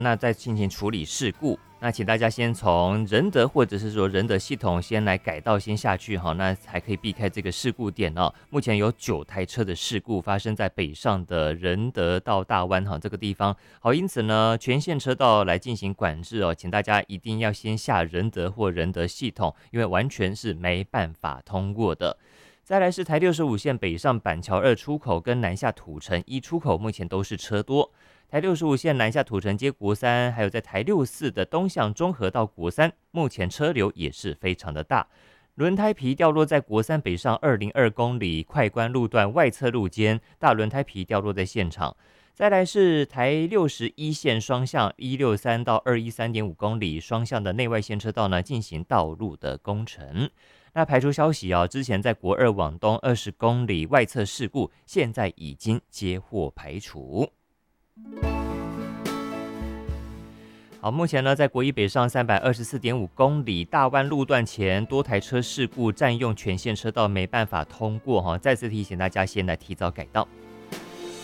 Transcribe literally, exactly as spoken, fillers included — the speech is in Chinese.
那再进行处理事故。那请大家先从仁德或者是说仁德系统先来改道先下去哈，那才可以避开这个事故点哦。目前有九台车的事故发生在北上的仁德到大湾哈这个地方，好，因此呢全线车道来进行管制哦，请大家一定要先下仁德或仁德系统，因为完全是没办法通过的。再来是台六十五线北上板桥二出口跟南下土城一出口，目前都是车多。台六十五线南下土城接国三，还有在台六四的东向中和到国三，目前车流也是非常的大。轮胎皮掉落在国三北上二零二公里快关路段外侧路肩，大轮胎皮掉落在现场。再来是台六十一线双向一六三到二一三点五公里双向的内外线车道呢，进行道路的工程。那排除消息啊，之前在国二往东二十公里外侧事故，现在已经接获排除。好，目前呢，在国一北上三百二十四点五公里大湾路段前，多台车事故占用全线车道，没办法通过哈。再次提醒大家，先来提早改道。